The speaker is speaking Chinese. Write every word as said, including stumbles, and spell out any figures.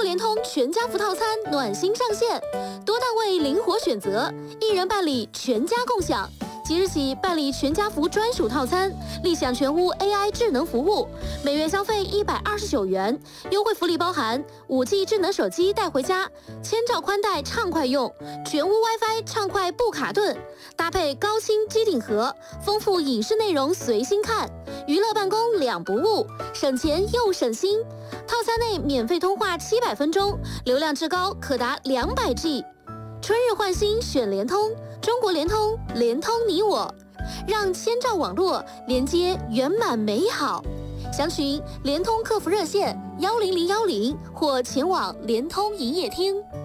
国联通全家福套餐暖心上线，多单位灵活选择，一人办理全家共享。即日起办理全家福专属套餐，立享全屋 A I 智能服务，每月消费一百二十九元，优惠福利包含 五 G 智能手机带回家，千兆宽带畅快用，全屋 WiFi 畅快不卡顿，搭配高清机顶盒，丰富影视内容随心看，娱乐办公两不误，省钱又省心。套餐内免费通话七百分钟，流量至高可达两百 G。春日换新选联通，中国联通，联通你我，让千兆网络连接圆满美好。详询联通客服热线幺零零幺零或前往联通营业厅。